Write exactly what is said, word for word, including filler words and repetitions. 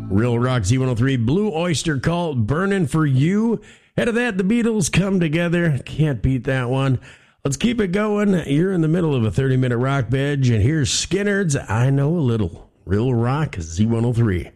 Real Rock Z one oh three, Blue Oyster Cult, Burning for You. Ahead of that, the Beatles Come Together. Can't beat that one. Let's keep it going. You're in the middle of a thirty-minute rock binge, and here's Skinner's I Know a Little. Real Rock Z one oh three.